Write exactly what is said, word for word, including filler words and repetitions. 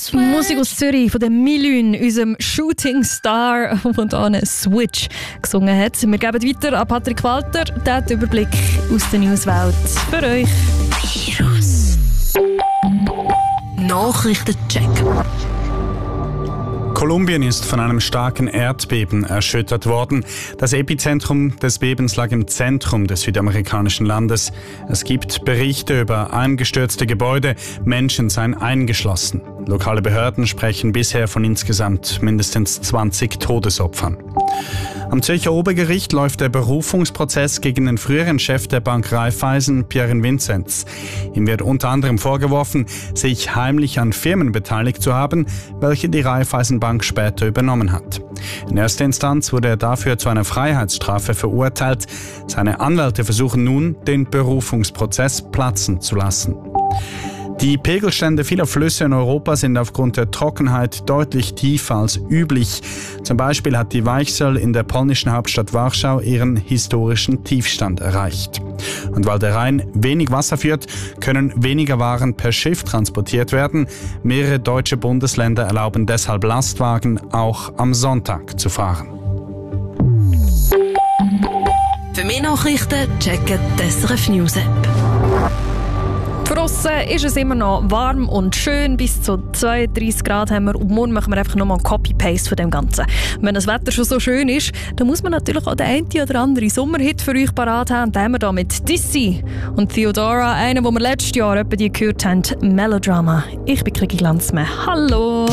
Musik aus Zürich von der Milün, unserem Shooting Star, der hier einen Switch gesungen hat. Wir geben weiter an Patrick Walter, der hat den Überblick aus der Newswelt für euch. Virus. Nachrichtencheck. Kolumbien ist von einem starken Erdbeben erschüttert worden. Das Epizentrum des Bebens lag im Zentrum des südamerikanischen Landes. Es gibt Berichte über eingestürzte Gebäude, Menschen seien eingeschlossen. Lokale Behörden sprechen bisher von insgesamt mindestens zwanzig Todesopfern. Am Zürcher Obergericht läuft der Berufungsprozess gegen den früheren Chef der Bank Raiffeisen, Pierre Vinzenz. Ihm wird unter anderem vorgeworfen, sich heimlich an Firmen beteiligt zu haben, welche die Raiffeisenbank später übernommen hat. In erster Instanz wurde er dafür zu einer Freiheitsstrafe verurteilt. Seine Anwälte versuchen nun, den Berufungsprozess platzen zu lassen. Die Pegelstände vieler Flüsse in Europa sind aufgrund der Trockenheit deutlich tiefer als üblich. Zum Beispiel hat die Weichsel in der polnischen Hauptstadt Warschau ihren historischen Tiefstand erreicht. Und weil der Rhein wenig Wasser führt, können weniger Waren per Schiff transportiert werden. Mehrere deutsche Bundesländer erlauben deshalb Lastwagen auch am Sonntag zu fahren. Für mehr Nachrichten checken die S R F News App. Draussen ist es immer noch warm und schön, bis zu zweiunddreissig Grad haben wir und morgen machen wir einfach nochmal ein Copy-Paste von dem Ganzen. Wenn das Wetter schon so schön ist, dann muss man natürlich auch den einen oder anderen Sommerhit für euch parat haben. Da haben wir da mit Dizzy und Theodora, einen, den wir letztes Jahr etwa die gehört haben, Melodrama. Ich bin Krigi Glanzmann. Hallo!